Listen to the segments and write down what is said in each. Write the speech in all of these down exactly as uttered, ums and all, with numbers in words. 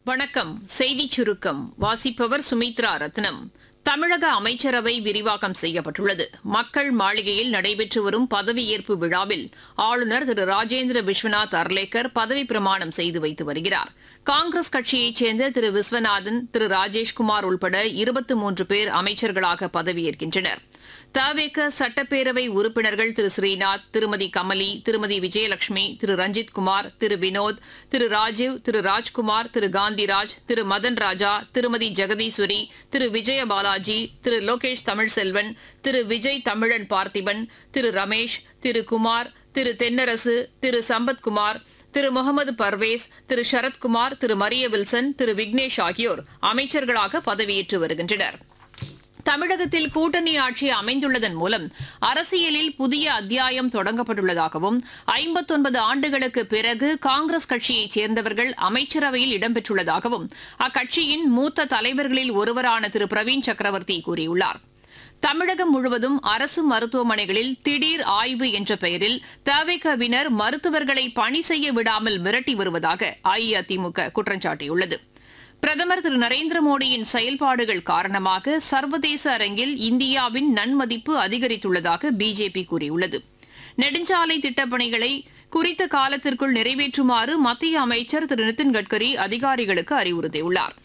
வணக்கம். செய்திச் சுருக்கம் வாசிப்பவர் சுமித்ரா ரத்னம். தமிழக அமைச்சரவை விரிவாக்கம் செய்யப்பட்டுள்ளது. மக்கள் மாளிகையில் நடைபெற்று வரும் பதவியேற்பு விழாவில் ஆளுநர் திரு ராஜேந்திர விஸ்வநாத் அர்லேக்கர் பதவி பிரமாணம் செய்து வைத்து வருகிறார். காங்கிரஸ் கட்சியைச் சேர்ந்த திரு விஸ்வநாதன், திரு ராஜேஷ்குமார் உள்பட இருபத்தி மூன்று பேர் அமைச்சர்களாக பதவியேற்கின்றனர். தவேக சட்டப்பேரவை உறுப்பினர்கள் திரு ஸ்ரீநாத், திருமதி கமலி, திருமதி விஜயலட்சுமி, திரு ரஞ்சித் குமார், திரு வினோத், திரு ராஜீவ், திரு ராஜ்குமார், திரு காந்திராஜ், திரு மதன் ராஜா, திருமதி ஜெகதீஸ்வரி, திரு விஜய பாலாஜி, திரு லோகேஷ் தமிழ்செல்வன், திரு விஜய் தமிழன் பார்த்திபன், திரு ரமேஷ், திரு குமார், திரு தென்னரசு, திரு சம்பத்குமார், திரு முகமது பர்வேஸ், திரு சரத்குமார், திரு மரிய வில்சன், திரு விக்னேஷ் ஆகியோர் அமைச்சர்களாக பதவியேற்று வருகின்றனர். தமிழகத்தில் கூட்டணி ஆட்சி அமைந்துள்ளதன் மூலம் அரசியலில் புதிய அத்தியாயம் தொடங்கப்பட்டுள்ளதாகவும் ஐம்பத்தொன்பது ஆண்டுகளுக்கு பிறகு காங்கிரஸ் கட்சியைச் சேர்ந்தவர்கள் அமைச்சரவையில் இடம்பெற்றுள்ளதாகவும் அக்கட்சியின் மூத்த தலைவர்களில் ஒருவரான திரு பிரவீன் சக்கரவர்த்தி கூறியுள்ளார். தமிழகம் முழுவதும் அரசு மருத்துவமனைகளில் திடீர் ஆய்வு என்ற பெயரில் தவேகவினர் மருத்துவர்களை பணி செய்ய விடாமல் மிரட்டி வருவதாக அஇஅதிமுக குற்றம் சாட்டியுள்ளது. பிரதமர் திரு நரேந்திர மோடியின் செயல்பாடுகள் காரணமாக சர்வதேச அரங்கில் இந்தியாவின் நன்மதிப்பு அதிகரித்துள்ளதாக பிஜேபி கூறியுள்ளது. நெடுஞ்சாலை திட்டப்பணிகளை குறித்த காலத்திற்குள் நிறைவேற்றுமாறு மத்திய அமைச்சர் திரு நிதின் கட்கரி அதிகாரிகளுக்கு அறிவுறுத்தியுள்ளார்.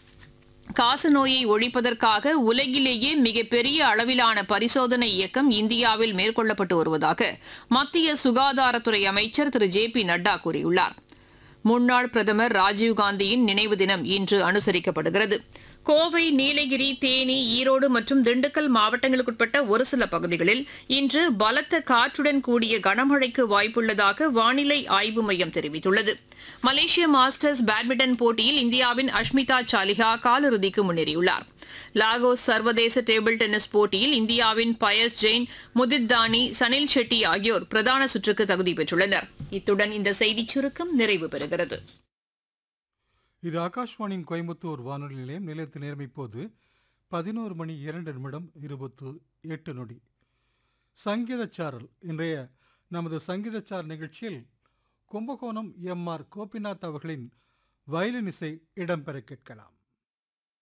காசநோயை ஒழிப்பதற்காக உலகிலேயே மிகப்பெரிய அளவிலான பரிசோதனை இயக்கம் இந்தியாவில் மேற்கொள்ளப்பட்டு வருவதாக மத்திய சுகாதாரத்துறை அமைச்சர் திரு ஜே பி நட்டா கூறியுள்ளார். முன்னாள் பிரதமர் ராஜீவ்காந்தியின் நினைவு தினம் இன்று அனுசரிக்கப்படுகிறது. கோவை, நீலகிரி, தேனி, ஈரோடு மற்றும் திண்டுக்கல் மாவட்டங்களுக்குட்பட்ட ஒரு சில பகுதிகளில் இன்று பலத்த காற்றுடன் கூடிய கனமழைக்கு வாய்ப்புள்ளதாக வானிலை ஆய்வு மையம் தெரிவித்துள்ளது. மலேசிய மாஸ்டர்ஸ் பேட்மிண்டன் போட்டியில் இந்தியாவின் அஷ்மிதா சாலிஹா காலிறுதிக்கு முன்னேறியுள்ளார். லாகோஸ் சர்வதேச டேபிள் டென்னிஸ் போட்டியில் இந்தியாவின் பயஸ் ஜெயின், முதித் தானி, சனில் ஷெட்டி ஆகியோர் பிரதான சுற்றுக்கு தகுதி பெற்றுள்ளனர். இத்துடன் இந்த செய்திச் சுருக்கம் நிறைவு பெறுகிறது. இது ஆகாஷ்வாணியின் கோயம்புத்தூர் வானொலி நிலையம். நிலையத்து நேரம் இப்போது பதினோரு மணி இரண்டு நிமிடம் இருபத்து எட்டு நொடி. சங்கீதச்சாரல். இன்றைய நமது சங்கீதச்சாரல் நிகழ்ச்சியில் கும்பகோணம் எம் ஆர் கோபிநாத் அவர்களின் வயலின் இசை இடம்பெற கேட்கலாம்.